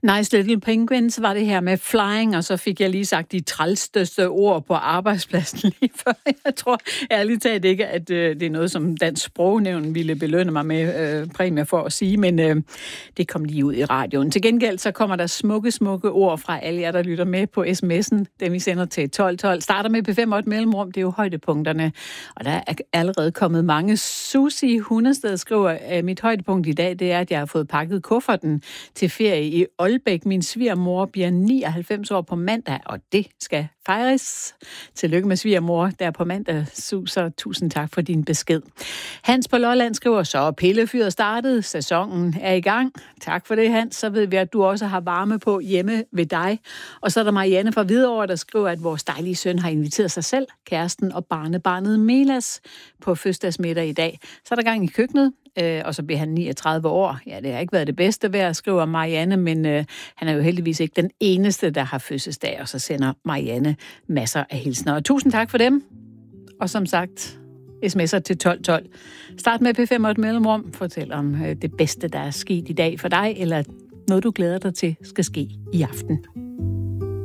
Nice Little Penguins var det her med flying, og så fik jeg lige sagt de trælsteste ord på arbejdspladsen lige før. Jeg tror ærligt talt ikke, at det er noget, som Dansk Sprognævn ville belønne mig med præmier for at sige, men det kom lige ud i radioen. Til gengæld så kommer der smukke ord fra alle jer, der lytter med på sms'en, dem vi sender til 1212. Starter med P5 og et mellemrum, det er jo højdepunkterne, og der er allerede kommet mange. Susie Hundested skriver, mit højdepunkt i dag, det er, at jeg har fået pakket kufferten til ferie i Aalbæk. Min svigermor bliver 99 år på mandag, og det skal fejres. Tillykke med svigermor der på mandag, så tusind tak for din besked. Hans på Lolland skriver, så pillefyret startet, sæsonen er i gang. Tak for det, Hans. Så ved vi, at du også har varme på hjemme ved dig. Og så er der Marianne fra Hvidovre, der skriver, at vores dejlige søn har inviteret sig selv, kæresten og barnebarnet Melas på fødselsdagsmiddag i dag. Så er der gang i køkkenet, og så bliver han 39 år. Ja, det har ikke været det bedste vejr, skriver Marianne, men han er jo heldigvis ikke den eneste, der har fødselsdag, og så sender Marianne masser af hilsner. Og tusind tak for dem. Og som sagt, sms'er til 1212. Start med P5 og et mellemrum. Fortæl om det bedste, der er sket i dag for dig, eller noget, du glæder dig til, skal ske i aften.